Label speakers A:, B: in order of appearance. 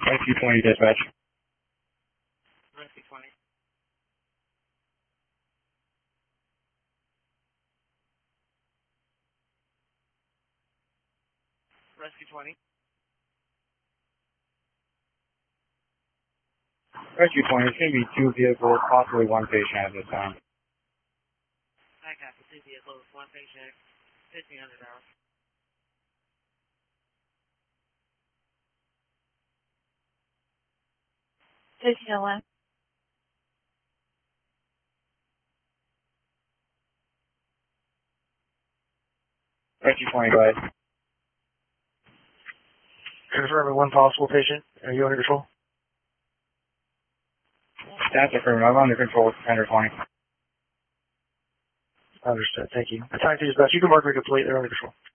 A: Rescue 20 dispatch.
B: Rescue 20. Rescue 20.
A: Rescue 20, it's going to be 2 vehicles, possibly 1 patient at this time.
B: I got the 2 vehicles, 1 patient, $1,500.
C: $1,500.
A: Rescue 20, go ahead.
D: Confirming 1 possible patient. Are you under control?
A: That's affirmative. I'm under control with Defender 20.
D: Understood. Thank you. Attack dispatch. You can mark me complete. They're under control.